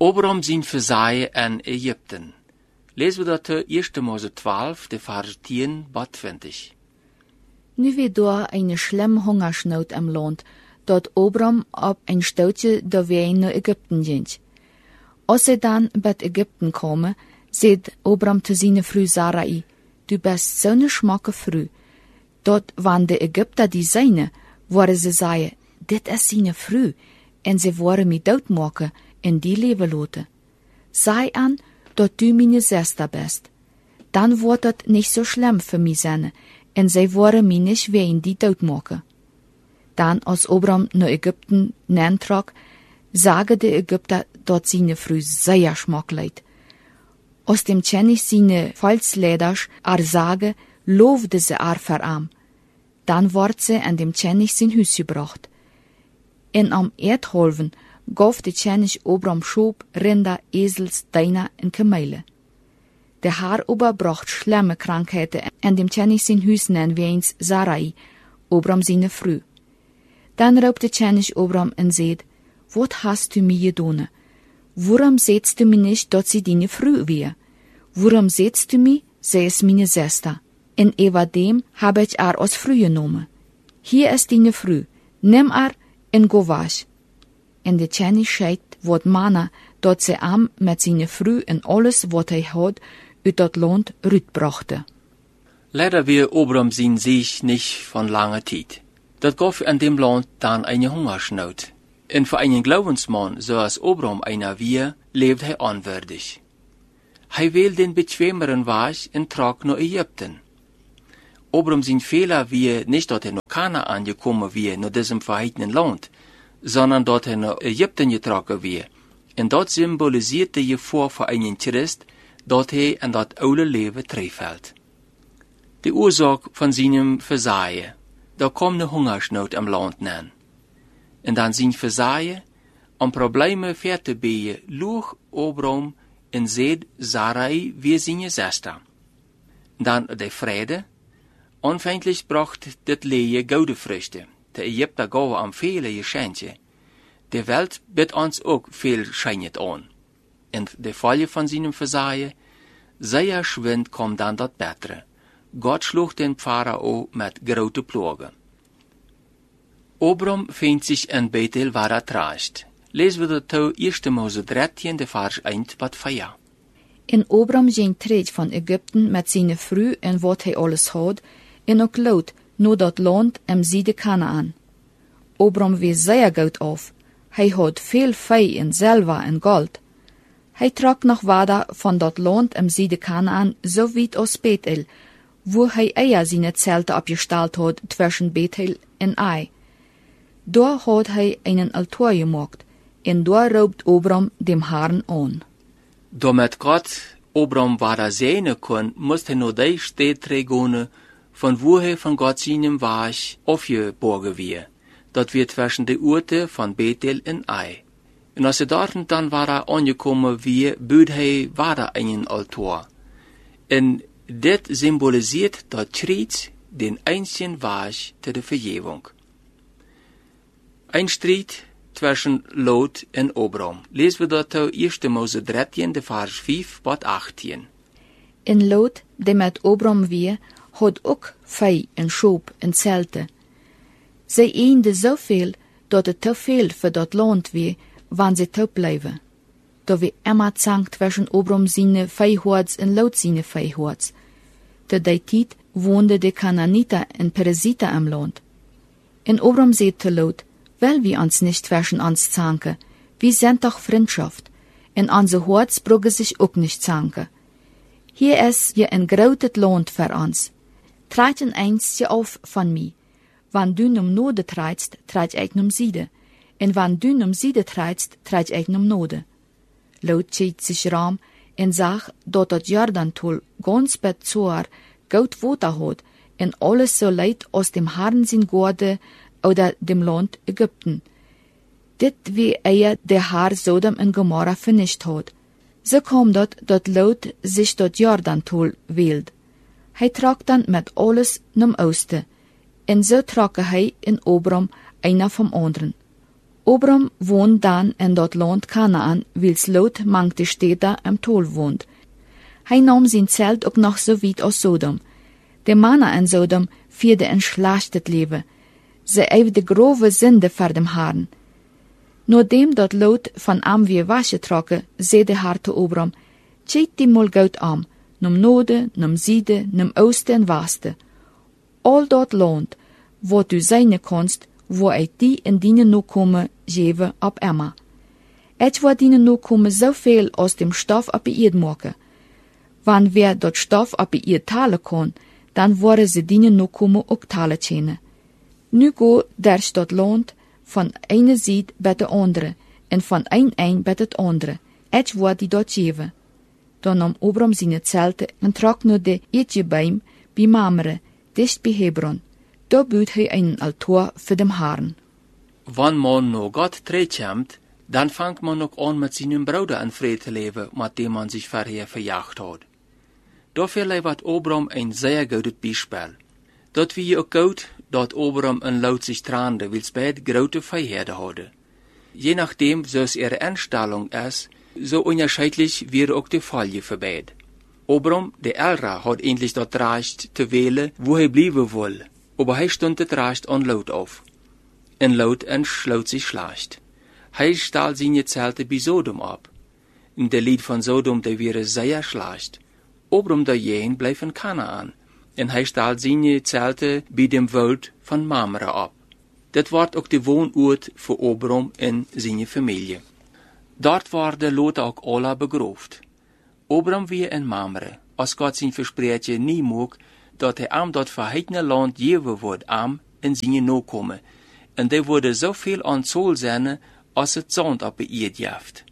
Abraham zijn versaai aan Egypten. Lezen we dat 1. Mose 12, de vers 10 bis 20. Nu weer door eine schlimme Hungersnood im Land, dat Abraham op een stootje der Wegen naar Ägypten ging. Als ze dan bij Ägypten komen, zegt Abraham te zijn vrouw Sarai, du bist zo'n schmakke vrouw, dat wanneer de Ägypter die zijne, worden ze zeggen, dit is zijn vrouw, en ze worden mij doodmaken en die leven laten. Sei aan, dat du meine Schwester bist. Dan wordt het niet zo schlimm für mij zijn, en zij worden mij niet wegen die doodmaken. Dan, als Abraham naar Ägypten neertrok, sagen de Ägypter dat zijn vrouw zeer schmackelijk. Aus dem Tschennig seine Volksleders sagen, loofde ze verarm. Dan wordt ze an dem Tschennig zijn huis gebracht. En am Erdholven gaf de Tschennig Abraham Schob, Rinder, Esels, Deiner en Kamele. De haar bracht schlimme Krankheiten an dem Tschennig zijn huis nen weens Sarai, Abraham seine vrouw. Dan roept de Tschennig Abraham en zegt, wat hast du mir gedaan? Waarom setzt du mir nicht, dat sie deine Frau weer? Waarom setzt du mir, zij is meine Schwester? En evadem heb ich als Frau genomen. Hier ist deine Frau, nimm en go wasch. En de Tschennig scheit wat mana, dat ze am met seine Frau en alles wat hij had, uit dat land rütbrachte. Leider wir Abraham zijn sich nicht von langer Zeit. Dat gaf an dem Land dann eine Hungersnot. En für einen Glaubensmann, so als Abraham einer wir, lebt hij onwürdig. Hij will den bequemeren Weg en trok naar Ägypten. Abraham zijn Fehler wie nicht, dat hij naar Kanaan gekommen wie, naar diesem verheitenen Land, sondern dat hij naar Ägypten getrokken wie. En dat symbolisiert de gevaar voor einen Christ, dat hij aan dat oude leven terugvalt. De oorzaak van zijn verzaaien, daar kwam de hungersnood im Land neer. En dan zijn verzaaien, om problemen ver te beheer, loog Abraham en zed Sarai wie zijn Schwester. Dan de vrede, onfeindlich bracht dit leje gouden vruchten. De Egypter gaven am vele geschenken. De Welt biedt ons ook veel schijnet aan. En de Folge van zijn verzaaien, zeer schwind kwam dan dat betere. God sloeg den Pharao met grote plagen. Abraham vindt zich in Bethel waar traast. Lezen we dat 1. Mose 13, de vers 1 bis 4. En Abraham ging terug van Ägypten met zijn vrouw en wat hij alles had, en ook Lot, naar dat land am Ziede Kanaan. Abraham wees zeer goed af. Hij had veel vee en zilver en gold. Hij trok nog verder van dat land am Ziede Kanaan zo weit als Bethel, wo hij eher zijn Zelte opgesteld had tussen Bethel en Ai. Daar had hij einen Altar gemaakt, en daar roept Abraham dem Herrn aan. Damit Gott Abraham weiter sehen kon, moest hij naar die stad teruggaan, von wo hij van Gott seinem Weg aufgeborgen weer. Dat wird zwischen de Orte von Bethel en Ai. En als hij dort dan war angekommen wie, böd hij weiter einen Altar. En dit symbolisiert dat Schritt den einzigen Weg zu der Vergebung. Ein Streit zwischen Lot en Abraham. Lezen we dat 1. Mose 13, de vers 5 bis 18. En Lot, die met Abraham weer, had ook vee en schoop en zelte. Zij eende zoveel, dat het te veel voor dat land weer, wanneer ze thuis blijven. Da we immer zank zwischen Abraham seine veehoorts en Lot seine veehoorts. Te die tijd woonde de Kanaaniter en Periziter im land. En Abraham zei te Lot, weil wir uns nicht zwischen uns zanken, wir sind doch Freundschaft, en onze Herz brugge sich auch nicht zanken. Hier ist je ein großes Land für uns. Treit een eins auf von mir. Wann du num Node treitst, treit ich num Siede. En wann du num Siede treitst, treit ich num Node. Lot schiet sich raam en zag dat het Jordantul ganz bezoar goud water had en alles so leid aus dem Herrn sin Gorde oder dem Land Ägypten. Dit wie der Herr Sodom en Gomorra vernicht hat. So kam dat Lot sich dat Jordantul wählt. Hij trok dan met alles num Oosten, en zo trokken hij en Abraham einer vom anderen. Abram woont dan in dat land Kanaan, wils Lot mankte Städter am Tol woont. Hij nam zijn Zelt ook nog zo weit als Sodom. De mannen in Sodom vierden een schlachtet leven. Ze hebben de grove zinde voor dem Haaren. Nadat dat Lot van am weer was getrokken, zei de haar te Abram, tjeit die mal goud am, num noorden, num zieden, num oosten en westen. Al dat land, wat u zijn konst, waar uit die en dienen nu komen geven op Emma. Het wordt dienen nu komen zoveel als dem stof op de eerd maken. Wanneer dat stof op de eerd talen kon, dan worden ze dienen nu komen ook talen tjenen. Nu go der dat land van ene zijde bij de andere, en van een eind bij het andere. Het wordt die dat geven. Dan nam Abram zijn zelte en trok naar de Eetjebeim bij Mamre, dicht bij Hebron. Daar bouwt hij een altaar voor dem Haaren. Wanneer man naar God terugkomt, dan vangt man ook aan met zijn broeder in vrede te leven, met die man zich vorher verjaagd had. Dafür levert Abram een zeer goed bijspel. Dat wie je ook goed, dat Abram een Lot zich traande, wils beide grote vijanden hadden. Je nachdem, zoals ihre Einstellung is, so unterschiedlich wäre auch der Fall für beide. Abram, der Ältere, hat endlich das Recht zu wählen, wo er bleiben will, aber er stund das Recht an Lot auf. En Lot entschloot sich schlecht. Hij stahl seine Zelte bei Sodom ab. In der Lied von Sodom, der wäre sehr schlecht. Abram dagegen bleef in Kanaan, en hij stahl seine Zelte bei dem Wald von Mamre ab. Dat wordt ook de woonort voor Abram en zijn familie. Dort worden Lot ook alle begroofd. Abram weer in Mamre, als God zijn verspreetje niet mocht, dat hij am dat verheidene land geven wordt am en zijn nakomen, en die worden zoveel aan zool zijn, als het zand op de eerd jaft.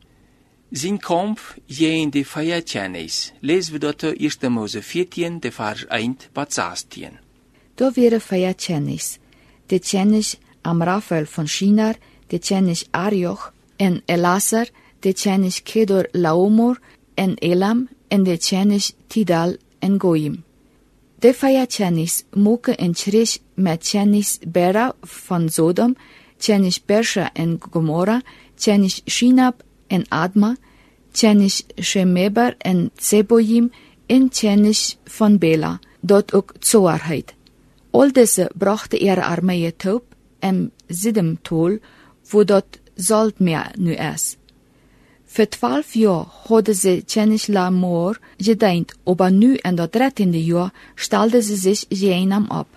Zijn kamp gegen de vijandjes, lezen we dat de 1 Mose 14, de vers 1 tot 16. Daar waren vijandjes. De tjennis Amraphel van Shinar, de tjennis Arioch, en Elasar, de tjennis Kedor Laomer, en Elam, en de tjennis Tidal en Goyim. De vijandjes moken en Chrish met tjennis Bera van Sodom, tjennis Bersha en Gomorra, tjennis Shinab en Adma, tjennis Shemeber en Zeboyim, en tjennis van Bela, dat ook Zoar heet. Al deze brachten ihre armeeën toe en Siddim tol, wo dat Saltmeer nu is. Voor 12 jaar hadden ze tjennis Lamoor gediend, aber nu in dat 13e jaar stelden ze zich jeenam op.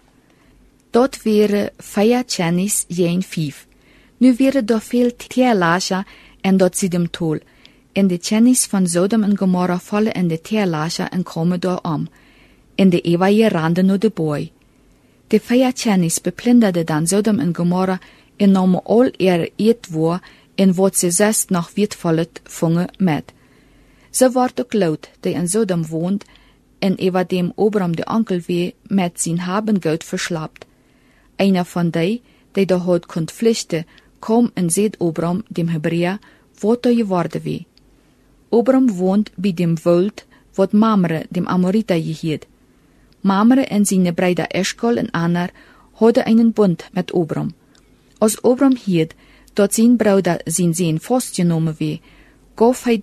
Dat waren 4 tjennis jeen 5. Nu waren er veel tierlager en dat Siddim tol. En de tjennis van Sodom en Gomorra vallen in de tierlager en komen daar om. En de eeuwige randen naar de boy. De vijandjes beplinderden dan Sodom en Gomorra en namen al ihre eetwoer en wat ze zest nog wertvollet vangen met. Ze wordt ook Lot, die in Sodom woont, en over dem Abram de onkel weer met zijn habengoud verslapt. Einer van die daar had kunt vluchten, kwam en zei Abram dem Hebreer, wat er geworden wie. Abram woont bij dem Wald, wat Mamre dem Amorita geheet. Mamre en zijn bruder Eshkol en Aner hadden einen Bund met Abram. Als Abram hield dat zijn bruder zijn zeen vastgenomen wie, gaf hij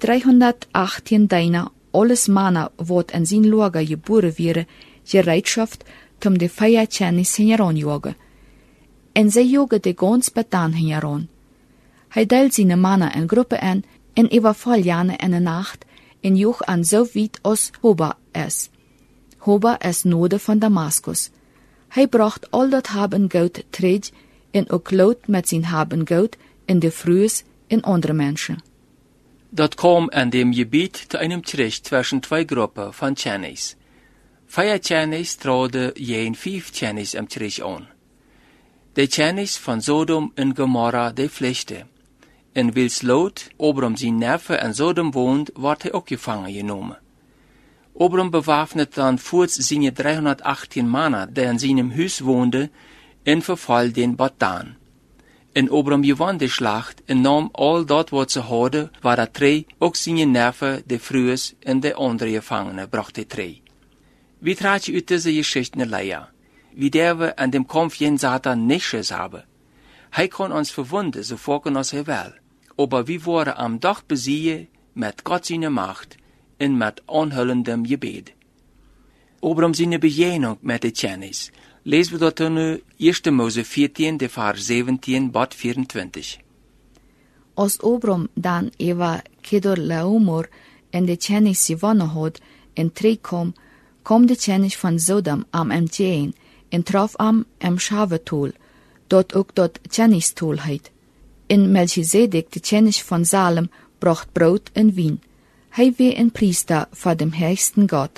318 Diener alles mannen wat in zijn lager geboren werden, gereedschaft om de vijandjes heen jagen. En zij jagen de gans betaan heen. Hij deelt zijn mannen in groepen en overval jane in de nacht en joeg aan zo weit als Hoba is. Hoba is noorden van Damaskus. Hij bracht al dat habengoud terug en ook Lot met zijn habengoud in de vrues en andere mensen. Dat kwam in dem Gebiet zu einem Strich zwischen 2 Gruppen von Tjennis. 4 Tjennis traden jeen 5 Tjennis im Strich an. De Tjennis von Sodom en Gomorra de vluchten. En wils Lot, Abram zijn Neffe in Sodom woont, wordt hij ook gevangen genomen. Abram bewaffnet dan voorts zijn 318 mannen, die in zijn huis woonden, en verval den Batan. En Abram gewann de Schlacht en nam al dat wat ze hadden, waar dat 3, ook zijn Neffe, de vrouwen en de andere gevangenen, bracht de 3. Wie traat je uit deze geschichten leer? Wie der we an dem Kampf jen Satan nichts haben? Hij kon ons verwunden, so volgen als hij wil. Aber wir worden am Dag bezien met Gott seine Macht en met aanhullendem gebed. Obram seine begegnung met de Kennis, lezen we dat nu 1 Mose 14, de vers 17, bad 24. Als Obram dan Eva Kedorlaomer en de Kennis gewonnen had en kom de Kennis van Sodom am entgegen en traf am Schavetol, dat ook dat Kennis-tol heet. En Melchizedek, de Kennis van Salem, bracht brood en wien. Hij weer een priester voor dem heiligsten Gott.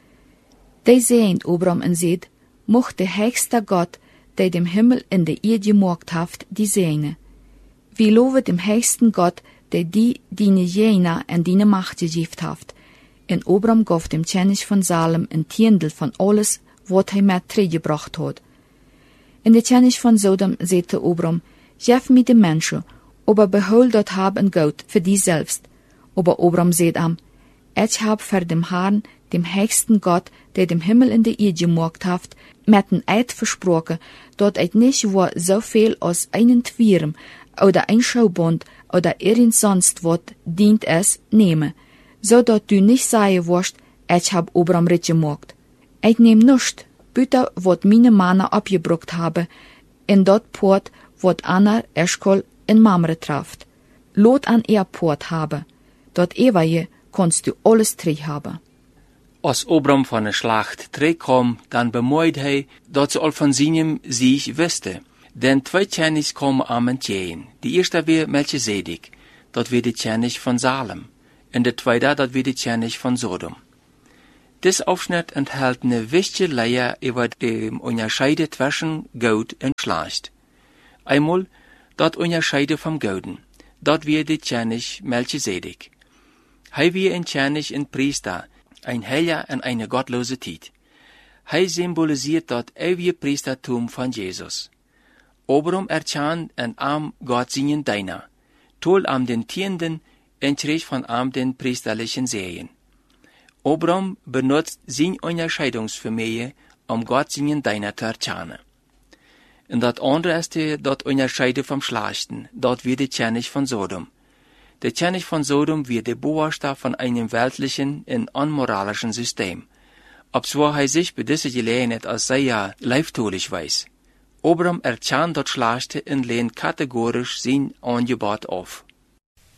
Die zeend Obram en zeid, mocht de heiligste Gott, die dem Himmel en de Erde gemaakt heeft, die zijne. Wie loven dem heiligsten Gott, die diene jena en diene Macht gegeven heeft. En Obram gaf dem Kennis van Salem een tiendel van alles, wat hij met teruggebracht had. En de Kennis van Sodom zeide Obram, geef mij de mensen, aber behol dat hab en goud voor die zelfst. Aber Obram zeid am, ik heb voor dem Herrn, dem heiligsten Gott, der dem Himmel in de Erde gemaakt heeft, met een eid versproken, dat ik niet voor zoveel als einen Twirm, oder ein Schaubond, oder irgend sonst wat dient es, nemen, zodat du niet zeggen worst, ik heb Obram rit gemaakt. Ik neem nust, buiten wat meine mannen opgebrukt hebben, en dat poort wat Anna, Eschkol en Mamre traft. Lot an ihr poort hebben, dat eeuwige konst du alles terug hebben. Als Obram van de Schlacht terugkwam, dan bemoeide hij dat ze al van seinem Sieg wisten. Denn 2 Kennis komen am entgegen. Die eerste weer Melchizedek, dat weer de Kennis van Salem. En de tweede, dat weer de Kennis van Sodom. Dit Aufschnitt enthält eine wichtige Leier über dem Unterscheide zwischen Goud und Schlacht. Einmal, dat Unterscheide vom Gouden. Dat weer de Kennis Melchizedek. Hij weer een Kennis en Priester, ein Heiler en eine gottlose Tijd. Hij symbolisiert dat eeuwige Priestertum van Jesus. Obram erkent en am Gott seinen Diener, tol am den Tienden en kreeg van am den priesterlichen Segen. Obram benutzt zijn Unterscheidungsvermögen, Gott seinen Diener te erkennen. En dat andere is dat Unterscheiden vom Schlachten, dat weer de Kennis van Sodom. De Kennis van Sodom wird de Beobachter von einem weltlichen und unmoralischen System, obwohl hij sich bei dieser Gelegenheit als sehr leibtodig weiß. Obram erkennt dat Schlachten en lehnt kategorisch sein Angebot auf.